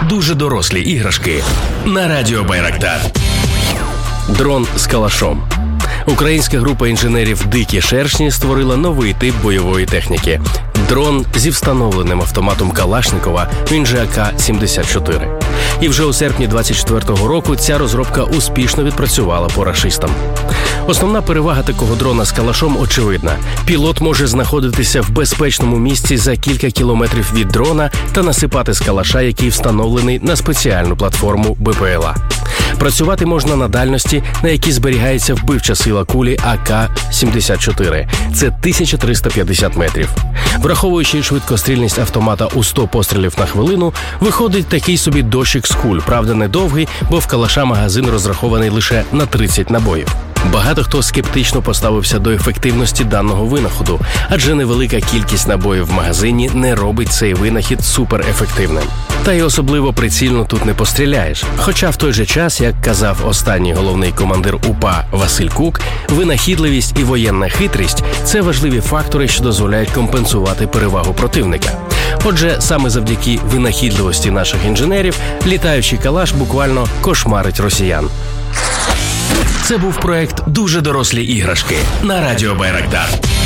дуже дорослі іграшки на радіо Байрактар. Дрон з калашом. Українська група інженерів «Дикі шершні» створила новий тип бойової техніки – дрон зі встановленим автоматом Калашникова, він же АК-74. І вже у серпні 24-го року ця розробка успішно відпрацювала по рашистам. Основна перевага такого дрона з калашом очевидна. Пілот може знаходитися в безпечному місці за кілька кілометрів від дрона та насипати з калаша, який встановлений на спеціальну платформу БПЛА. Працювати можна на дальності, на якій зберігається вбивча сила кулі АК-74. Це 1350 метрів. Враховуючи швидкострільність автомата у 100 пострілів на хвилину, виходить такий собі дощик з куль. Правда, не довгий, бо в калаша магазин розрахований лише на 30 набоїв. Багато хто скептично поставився до ефективності даного винаходу, адже невелика кількість набоїв в магазині не робить цей винахід суперефективним. Та й особливо прицільно тут не постріляєш. Хоча в той же час, як казав останній головний командир УПА Василь Кук, винахідливість і воєнна хитрість – це важливі фактори, що дозволяють компенсувати перевагу противника. Отже, саме завдяки винахідливості наших інженерів, літаючий калаш буквально кошмарить росіян. Це був проект «Дуже дорослі іграшки» на радіо Байрактар.